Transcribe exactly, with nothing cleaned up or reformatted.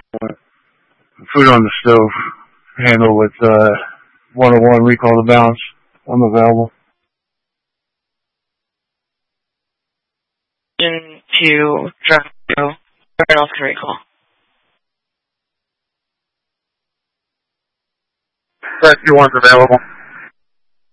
Food on the stove handle with uh, one oh one recall to balance. I'm available. To drop you, Reynolds to recall. Rescue one's available.